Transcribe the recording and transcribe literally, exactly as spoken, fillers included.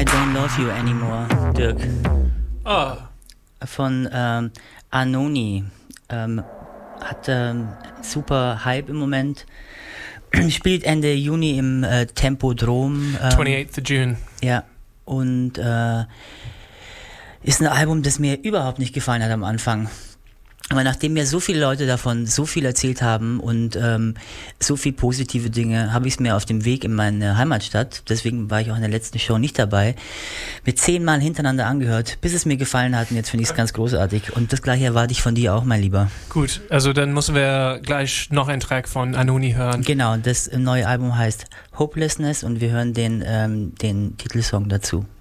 I Don't Love You Anymore, Dirk. Oh. Von ähm, Anoni. Ähm, hat ähm, super Hype im Moment. Spielt Ende Juni im äh, Tempodrom. Ähm, twenty-eighth of June. Ja, und äh, ist ein Album, das mir überhaupt nicht gefallen hat am Anfang. Aber nachdem mir so viele Leute davon so viel erzählt haben und ähm, so viel positive Dinge, habe ich es mir auf dem Weg in meine Heimatstadt, deswegen war ich auch in der letzten Show nicht dabei, mir zehnmal hintereinander angehört, bis es mir gefallen hat und jetzt finde ich es ganz großartig. Und das gleiche erwarte ich von dir auch, mein Lieber. Gut, also dann müssen wir gleich noch einen Track von Anoni hören. Genau, das neue Album heißt Hopelessness und wir hören den, ähm, den Titelsong dazu.